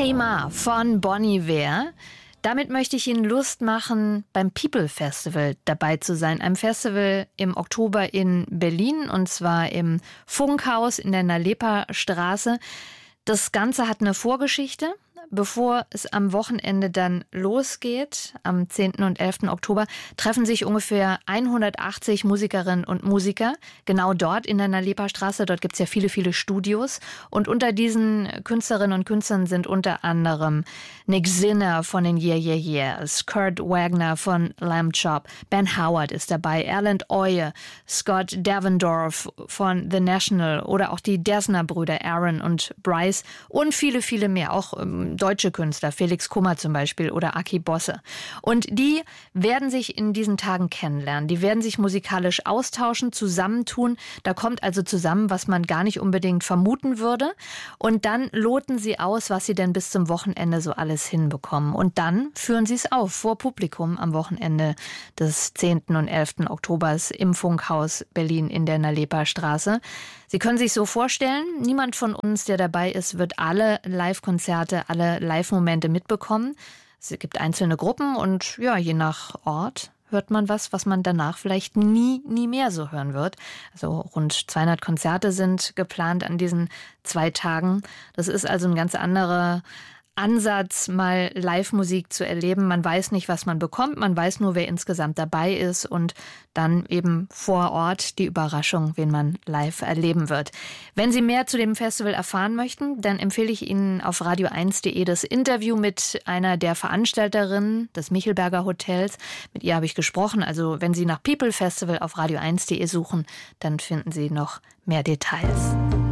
Hey Ma von Bon Iver. Damit möchte ich Ihnen Lust machen, beim People Festival dabei zu sein. Einem Festival im Oktober in Berlin, und zwar im Funkhaus in der Nalepa-Straße. Das Ganze hat eine Vorgeschichte. Bevor es am Wochenende dann losgeht, am 10. und 11. Oktober, treffen sich ungefähr 180 Musikerinnen und Musiker, genau dort in der Nalepa-Straße. Dort gibt es ja viele, viele Studios. Und unter diesen Künstlerinnen und Künstlern sind unter anderem Nick Zinner von den Yeah Yeah Yeahs, Kurt Wagner von Lamb Chop, Ben Howard ist dabei, Erland Oye, Scott Davendorf von The National oder auch die Dessner-Brüder Aaron und Bryce und viele, viele mehr, auch deutsche Künstler, Felix Kummer zum Beispiel oder Aki Bosse. Und die werden sich in diesen Tagen kennenlernen. Die werden sich musikalisch austauschen, zusammentun. Da kommt also zusammen, was man gar nicht unbedingt vermuten würde. Und dann loten sie aus, was sie denn bis zum Wochenende so alles hinbekommen. Und dann führen sie es auf vor Publikum am Wochenende des 10. und 11. Oktobers im Funkhaus Berlin in der Nalepa-Straße. Sie können sich so vorstellen, niemand von uns, der dabei ist, wird alle Live-Konzerte, alle Live-Momente mitbekommen. Es gibt einzelne Gruppen und ja, je nach Ort hört man was man danach vielleicht nie mehr so hören wird. Also rund 200 Konzerte sind geplant an diesen 2 Tagen. Das ist also ein ganz anderer Ansatz, mal Live-Musik zu erleben. Man weiß nicht, was man bekommt, man weiß nur, wer insgesamt dabei ist und dann eben vor Ort die Überraschung, wen man live erleben wird. Wenn Sie mehr zu dem Festival erfahren möchten, dann empfehle ich Ihnen auf radio1.de das Interview mit einer der Veranstalterinnen des Michelberger Hotels. Mit ihr habe ich gesprochen. Also wenn Sie nach People Festival auf radio1.de suchen, dann finden Sie noch mehr Details.